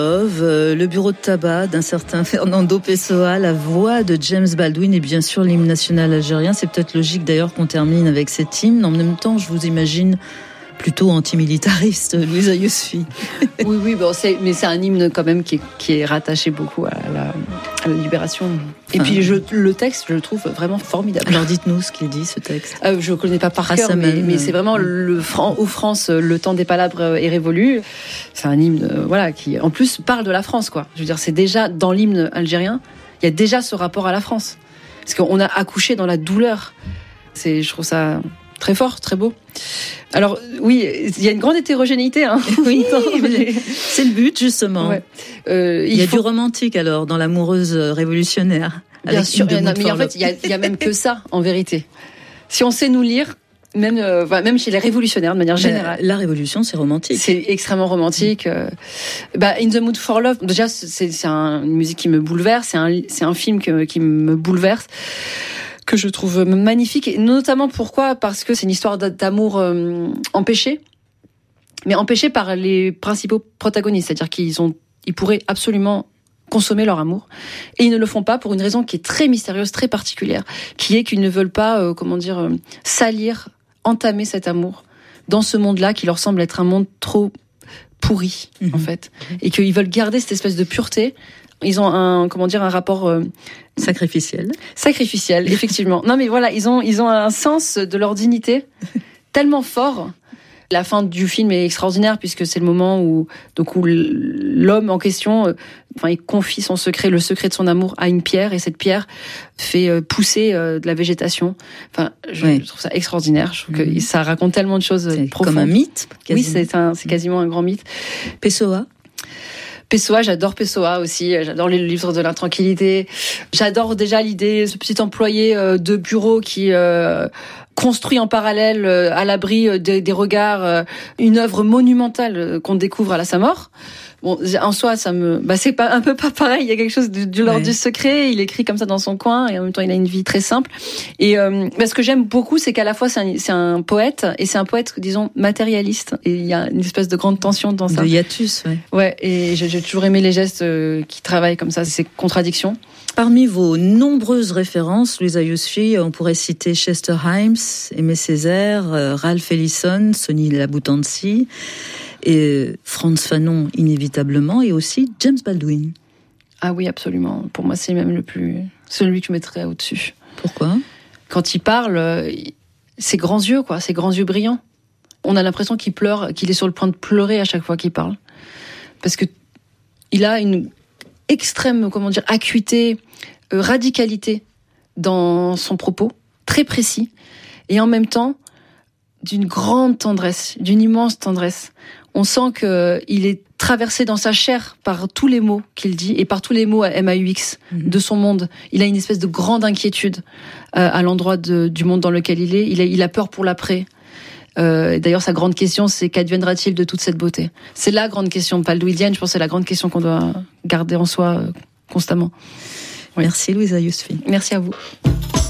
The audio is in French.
Le bureau de tabac d'un certain Fernando Pessoa, la voix de James Baldwin et bien sûr l'hymne national algérien. C'est peut-être logique d'ailleurs qu'on termine avec cet hymne. En même temps, je vous imagine plutôt antimilitariste, Louisa Yousfi. Oui, bon, mais c'est un hymne quand même qui est rattaché beaucoup à la libération. Et puis le texte, je le trouve vraiment formidable. Alors dites-nous ce qu'il dit, ce texte. Je ne connais pas par cœur, mais c'est vraiment ô France, le temps des palabres est révolu. C'est un hymne qui en plus parle de la France, quoi. Je veux dire, c'est déjà dans l'hymne algérien, il y a déjà ce rapport à la France. Parce qu'on a accouché dans la douleur. Je trouve ça très fort, très beau. Alors oui, il y a une grande hétérogénéité. Oui, c'est le but justement. Ouais. Il y a du romantique alors dans l'amoureuse révolutionnaire. Bien sûr, mais en fait il y a même que ça en vérité. Si on sait nous lire, même chez les révolutionnaires de manière générale. La révolution, c'est romantique. C'est extrêmement romantique. In the Mood for Love, déjà c'est une musique qui me bouleverse, c'est un film qui me bouleverse, que je trouve magnifique, et notamment parce que c'est une histoire d'amour empêché, mais empêché par les principaux protagonistes, c'est-à-dire qu'ils pourraient absolument consommer leur amour, et ils ne le font pas pour une raison qui est très mystérieuse, très particulière, qui est qu'ils ne veulent pas, salir, entamer cet amour dans ce monde-là qui leur semble être un monde trop pourri, en fait, et qu'ils veulent garder cette espèce de pureté. Ils ont un rapport sacrificiel, effectivement. Non, mais voilà, ils ont un sens de leur dignité tellement fort. La fin du film est extraordinaire puisque c'est le moment où l'homme en question, il confie le secret de son amour à une pierre, et cette pierre fait pousser de la végétation. Je trouve ça extraordinaire. Je trouve que ça raconte tellement de choses profondes. Comme un mythe. Quasiment. Oui, c'est quasiment un grand mythe. Pessoa, j'adore Pessoa aussi. J'adore les livres de l'intranquillité. J'adore déjà l'idée, ce petit employé de bureau qui construit en parallèle, à l'abri des regards, une œuvre monumentale qu'on découvre à sa mort. Bon, en soi, c'est pas pareil. Il y a quelque chose de l'ordre du secret. Il écrit comme ça dans son coin, et en même temps, il a une vie très simple. Et ce que j'aime beaucoup, c'est qu'à la fois c'est un poète, et c'est un poète, disons, matérialiste. Et il y a une espèce de grande tension dans ça. De hiatus, ouais. Ouais. Et j'ai toujours aimé les gestes qui travaillent comme ça, ces contradictions. Parmi vos nombreuses références, Louisa Yousfi, on pourrait citer Chester Himes, Aimé Césaire, Ralph Ellison, Sonny Laboutancy, et Frantz Fanon inévitablement, et aussi James Baldwin. Ah oui, absolument. Pour moi, c'est même celui que je mettrais au-dessus. Pourquoi ? Quand il parle, ses grands yeux, ses grands yeux brillants. On a l'impression qu'il pleure, qu'il est sur le point de pleurer à chaque fois qu'il parle. Parce que il a une extrême, acuité, radicalité dans son propos, très précis, et en même temps, d'une grande tendresse, d'une immense tendresse. On sent qu'il est traversé dans sa chair par tous les mots qu'il dit, et par tous les mots à MAUX de son monde. Il a une espèce de grande inquiétude à l'endroit du monde dans lequel il est. Il a peur pour l'après. D'ailleurs, sa grande question, c'est qu'adviendra-t-il de toute cette beauté ? C'est la grande question baldwinienne. Je pense que c'est la grande question qu'on doit garder en soi constamment. Oui. Merci Louisa Yousfi. Merci à vous.